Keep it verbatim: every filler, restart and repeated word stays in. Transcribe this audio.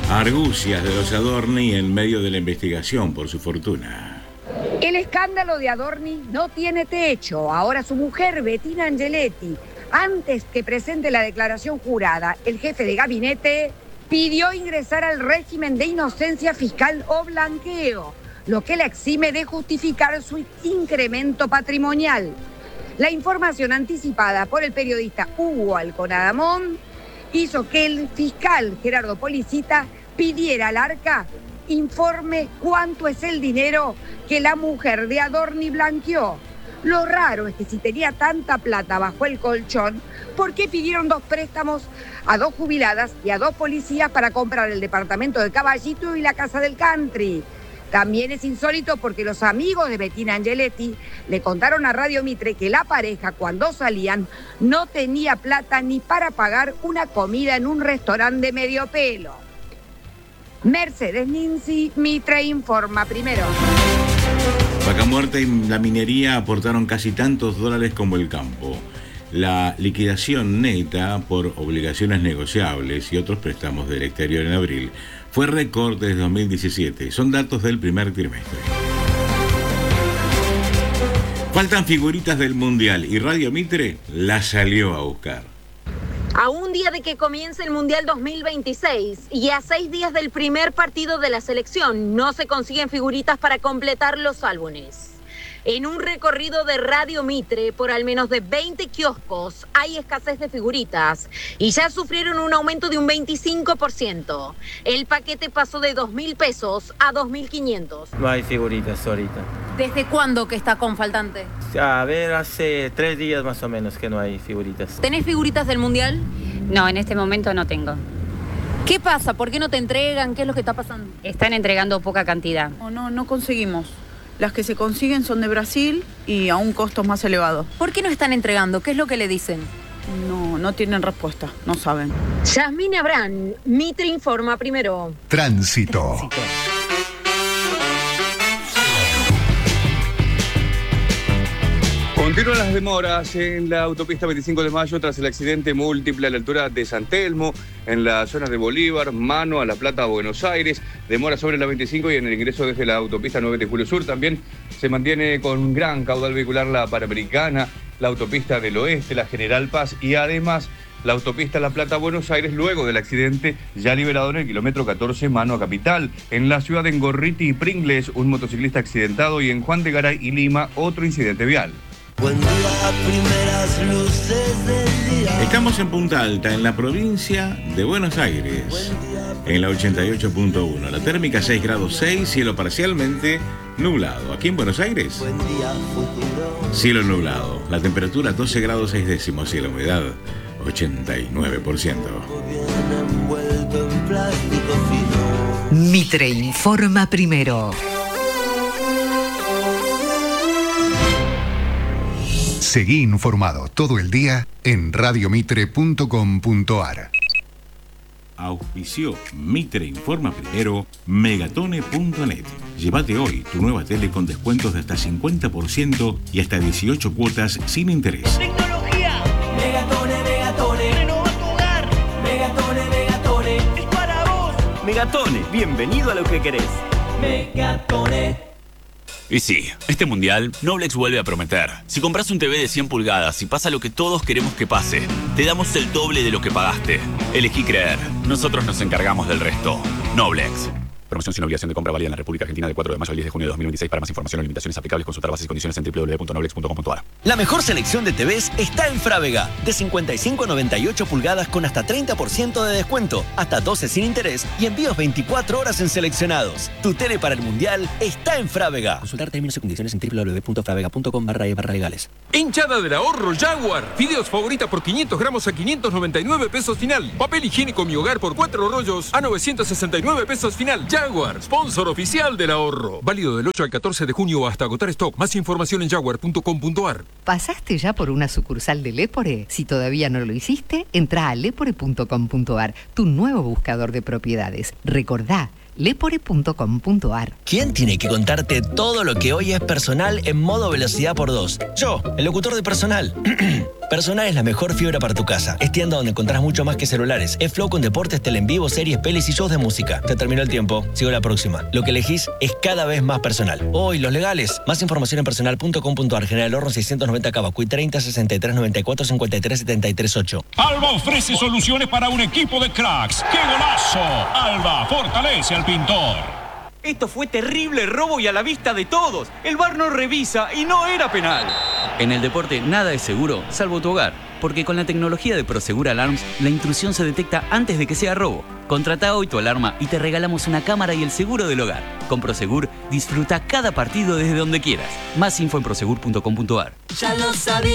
Argucias de los Adorni en medio de la investigación por su fortuna. El escándalo de Adorni no tiene techo. Ahora su mujer, Bettina Angeletti, antes que presente la declaración jurada, el jefe de gabinete pidió ingresar al régimen de inocencia fiscal o blanqueo, lo que la exime de justificar su incremento patrimonial. La información anticipada por el periodista Hugo Alconadamón hizo que el fiscal Gerardo Policita pidiera al Arca informe cuánto es el dinero que la mujer de Adorni blanqueó. Lo raro es que si tenía tanta plata bajo el colchón, ¿por qué pidieron dos préstamos a dos jubiladas y a dos policías para comprar el departamento de Caballito y la casa del country? También es insólito porque los amigos de Bettina Angeletti le contaron a Radio Mitre que la pareja, cuando salían, no tenía plata ni para pagar una comida en un restaurante de medio pelo. Mercedes Ninzi, Mitre informa primero. Vaca Muerta y la minería aportaron casi tantos dólares como el campo. La liquidación neta por obligaciones negociables y otros préstamos del exterior en abril fue récord desde dos mil diecisiete. Son datos del primer trimestre. Faltan figuritas del Mundial y Radio Mitre la salió a buscar. A un día de que comience el Mundial dos mil veintiséis y a seis días del primer partido de la selección, no se consiguen figuritas para completar los álbumes. En un recorrido de Radio Mitre por al menos de veinte kioscos hay escasez de figuritas y ya sufrieron un aumento de un veinticinco por ciento. El paquete pasó de dos mil pesos a dos mil quinientos. No hay figuritas ahorita. ¿Desde cuándo que está con faltante? A ver, hace tres días más o menos que no hay figuritas. ¿Tenés figuritas del Mundial? No, en este momento no tengo. ¿Qué pasa? ¿Por qué no te entregan? ¿Qué es lo que está pasando? Están entregando poca cantidad. No, no, no conseguimos. Las que se consiguen son de Brasil y a un costo más elevado. ¿Por qué no están entregando? ¿Qué es lo que le dicen? No, no tienen respuesta, no saben. Yasmín Abrán, Mitre informa primero. Tránsito. Tránsito. Continúan las demoras en la autopista veinticinco de mayo tras el accidente múltiple a la altura de San Telmo, en la zona de Bolívar, mano a La Plata, Buenos Aires. Demora sobre la veinticinco y en el ingreso desde la autopista nueve de Julio Sur también se mantiene con gran caudal vehicular la Panamericana, la autopista del Oeste, la General Paz y además la autopista La Plata, Buenos Aires, luego del accidente ya liberado en el kilómetro catorce, mano a Capital. En la ciudad de Engorriti y Pringles, un motociclista accidentado y en Juan de Garay y Lima, otro incidente vial. Buen día, primeras luces del día. Estamos en Punta Alta, en la provincia de Buenos Aires, en la ochenta y ocho punto uno. La térmica seis grados seis, cielo parcialmente nublado. Aquí en Buenos Aires, cielo nublado. La temperatura doce grados seis décimos y la humedad ochenta y nueve por ciento. Mitre informa primero. Seguí informado todo el día en radiomitre punto com punto ar. Auspició Mitre informa primero megatone punto net. Llévate hoy tu nueva tele con descuentos de hasta cincuenta por ciento y hasta dieciocho cuotas sin interés. Tecnología. Megatone, Megatone. Renova tu hogar. Megatone, Megatone. Es para vos. Megatone, bienvenido a lo que querés. Megatone. Y sí, este mundial, Noblex vuelve a prometer. Si compras un T V de cien pulgadas y pasa lo que todos queremos que pase, te damos el doble de lo que pagaste. Elegí creer. Nosotros nos encargamos del resto. Noblex. Promoción sin obligación de compra válida en la República Argentina del cuatro de mayo al diez de junio de dos mil veintiséis. Para más información o limitaciones aplicables, consultar bases y condiciones en doble u doble u doble u punto noblex punto com punto ar. La mejor selección de T Vs está en Frávega. De cincuenta y cinco a noventa y ocho pulgadas con hasta treinta por ciento de descuento, hasta doce sin interés y envíos veinticuatro horas en seleccionados. Tu tele para el Mundial está en Frávega. Consultar términos y condiciones en doble u doble u doble u punto fravega punto com barra e barra legales. Hinchada del ahorro Jaguar. Fideos favorita por quinientos gramos a quinientos noventa y nueve pesos final. Papel higiénico Mi Hogar por cuatro rollos a novecientos sesenta y nueve pesos final. Jaguar, sponsor oficial del ahorro. Válido del ocho al catorce de junio hasta agotar stock. Más información en jaguar punto com punto ar. ¿Pasaste ya por una sucursal de Lepore? Si todavía no lo hiciste, entra a lepore punto com punto ar, tu nuevo buscador de propiedades. Recordá, lepore punto com punto ar. ¿Quién tiene que contarte todo lo que hoy es personal en modo velocidad por dos? Yo, el locutor de personal. Personal es la mejor fibra para tu casa. Es tienda donde encontrás mucho más que celulares. Es Flow con deportes, tele en vivo, series, pelis y shows de música. Te terminó el tiempo. Sigo la próxima. Lo que elegís es cada vez más personal. Hoy, los legales. Más información en personal punto com punto ar. General Horno seiscientos noventa Cavacuy treinta, sesenta y tres, noventa y cuatro, cincuenta y tres, setenta y tres, ocho. Alba ofrece soluciones para un equipo de cracks. ¡Qué golazo! Alba fortalece al pintor. Esto fue terrible robo y a la vista de todos. El V A R no revisa y no era penal. En el deporte nada es seguro, salvo tu hogar. Porque con la tecnología de Prosegur Alarms, la intrusión se detecta antes de que sea robo. Contrata hoy tu alarma y te regalamos una cámara y el seguro del hogar. Con Prosegur, disfruta cada partido desde donde quieras. Más info en prosegur punto com punto ar. Ya lo sabía.